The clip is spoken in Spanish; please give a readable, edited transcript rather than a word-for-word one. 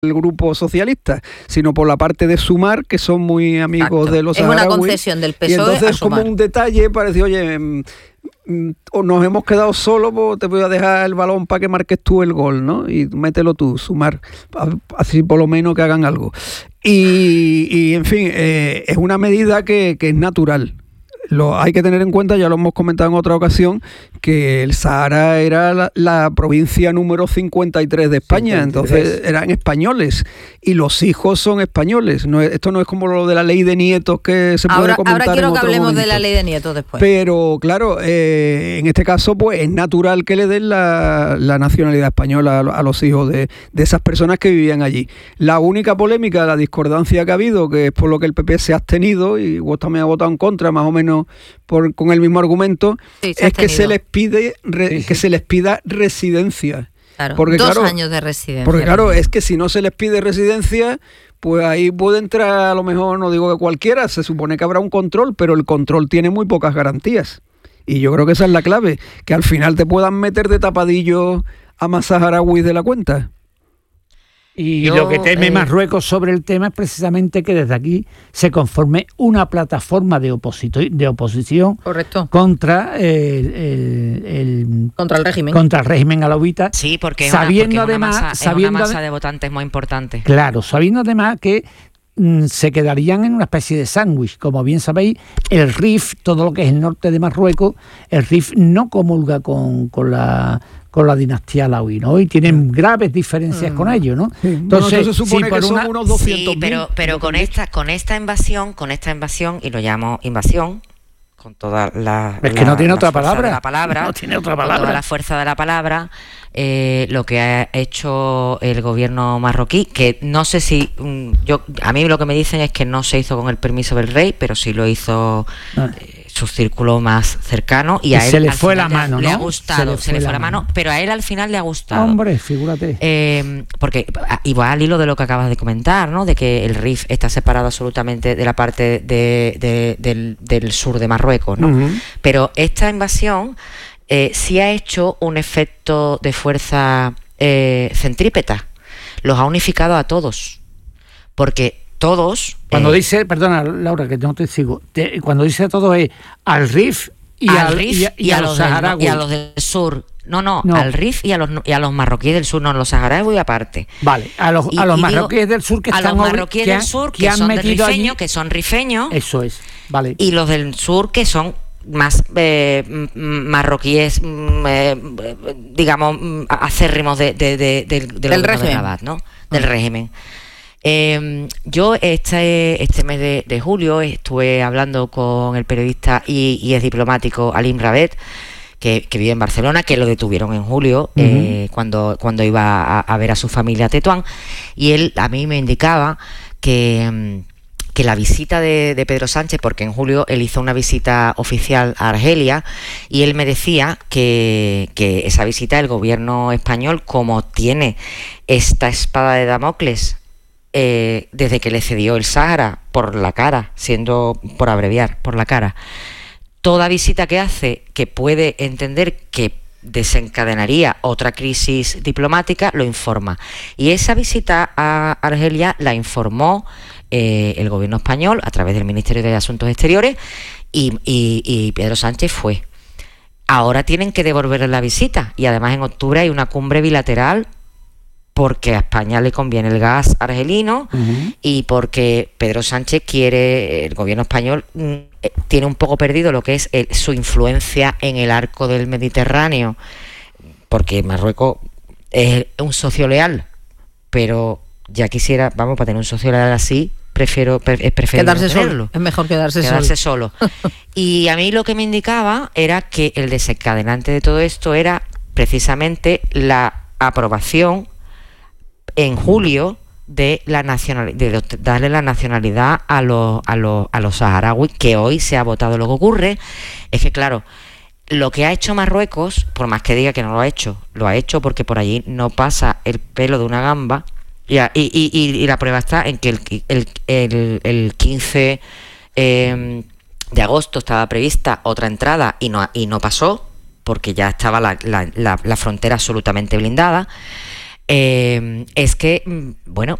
el grupo socialista, sino por la parte de Sumar, que son muy amigos Exacto. de los saharauis. Es una concesión del PSOE. Y entonces, como un detalle, pareció, oye, nos hemos quedado solos, pues te voy a dejar el balón para que marques tú el gol, ¿no? Y mételo tú, Sumar, así por lo menos que hagan algo. Y en fin, es una medida que es natural. Hay que tener en cuenta, ya lo hemos comentado en otra ocasión, que el Sahara era la provincia número 53 de España, 53. Entonces eran españoles y los hijos son españoles. Esto no es como lo de la ley de nietos que se puede comentar. Ahora quiero en que otro hablemos momento. de la ley de nietos después. Pero claro, en este caso pues es natural que le den la nacionalidad española a los hijos de esas personas que vivían allí. La única polémica, la discordancia que ha habido, que es por lo que el PP se ha abstenido y Vox también ha votado en contra, más o menos con el mismo argumento, es que se les pide que se les pida residencia. Claro, porque, 2 años de residencia. Porque claro, es que si no se les pide residencia, pues ahí puede entrar, a lo mejor, no digo que cualquiera, se supone que habrá un control, pero el control tiene muy pocas garantías. Y yo creo que esa es la clave, que al final te puedan meter de tapadillo a más saharauis de la cuenta. Y lo que teme Marruecos sobre el tema es precisamente que desde aquí se conforme una plataforma de oposición Correcto. contra contra el régimen. Contra el régimen alauita. Sí, porque es sabiendo una sabiendo masa de votantes muy importante. Claro, sabiendo además que se quedarían en una especie de sándwich. Como bien sabéis, el Rif, todo lo que es el norte de Marruecos, el Rif no comulga con la dinastía alauí, ¿no? Y tienen graves diferencias con ellos, ¿no? Sí. Entonces se supone que son unos 200.000. Sí, pero con esta invasión, y lo llamo invasión, con toda la... Es que no tiene otra palabra. No tiene otra palabra. Con toda la fuerza de la palabra, lo que ha hecho el gobierno marroquí, que no sé si... a mí lo que me dicen es que no se hizo con el permiso del rey, pero sí lo hizo... su círculo más cercano y a él se le fue la mano, le ¿no? ha gustado, se le fue la mano, pero a él al final le ha gustado. Hombre, figúrate. Porque igual al hilo de lo que acabas de comentar, ¿no? De que el Rif está separado absolutamente de la parte del sur de Marruecos, ¿no? Uh-huh. Pero esta invasión sí ha hecho un efecto de fuerza centrípeta. Los ha unificado a todos, porque todos... Cuando dice, perdona Laura, que no te sigo, cuando dice todo es al Rif y a los saharauis. Y a los del sur. No, al Rif y a los marroquíes del sur, no, los saharauis aparte. Vale, a los marroquíes del sur que son rifeños. Eso es, vale. Y los del sur que son más marroquíes, digamos, acérrimos del régimen, Rabat, ¿no? Del régimen. Yo este mes de julio estuve hablando con el periodista y es diplomático Alim Rabet, que vive en Barcelona, que lo detuvieron en julio, uh-huh. cuando iba a ver a su familia a Tetuán, y él a mí me indicaba que la visita de Pedro Sánchez, porque en julio él hizo una visita oficial a Argelia, y él me decía que esa visita el gobierno español, como tiene esta espada de Damocles desde que le cedió el Sáhara por la cara, por abreviar, por la cara, toda visita que hace que puede entender que desencadenaría otra crisis diplomática, lo informa. Y esa visita a Argelia la informó el gobierno español a través del Ministerio de Asuntos Exteriores y Pedro Sánchez fue. Ahora tienen que devolverle la visita y además en octubre hay una cumbre bilateral porque a España le conviene el gas argelino, uh-huh. y porque Pedro Sánchez el gobierno español tiene un poco perdido lo que es su influencia en el arco del Mediterráneo, porque Marruecos es un socio leal, pero ya quisiera, para tener un socio leal así, prefiero quedarse solo. Es mejor quedarse solo. Y a mí lo que me indicaba era que el desencadenante de todo esto era precisamente la aprobación en julio de darle la nacionalidad a los saharauis, que hoy se ha votado. Lo que ocurre es que, claro, lo que ha hecho Marruecos, por más que diga que no lo ha hecho porque por allí no pasa el pelo de una gamba, y la prueba está en que el 15 de agosto estaba prevista otra entrada y no pasó, porque ya estaba la frontera absolutamente blindada. es que, bueno,